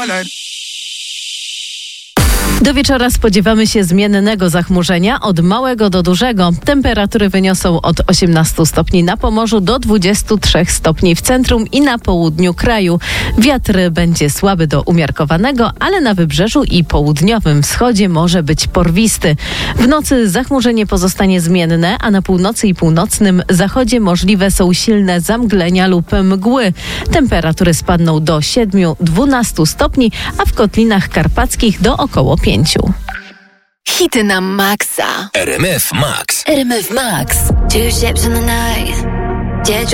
Do wieczora spodziewamy się zmiennego zachmurzenia od małego do dużego. Temperatury wyniosą od 18 stopni na Pomorzu do 23 stopni w centrum i na południu kraju. Wiatr będzie słaby do umiarkowanego, ale na wybrzeżu i południowym wschodzie może być porwisty. W nocy zachmurzenie pozostanie zmienne, a na północy i północnym zachodzie możliwe są silne zamglenia lub mgły. Temperatury spadną do 7-12 stopni, a w kotlinach karpackich do około 5. Hity na maksa. RMF Max. RMF Max. 2 ships in the night.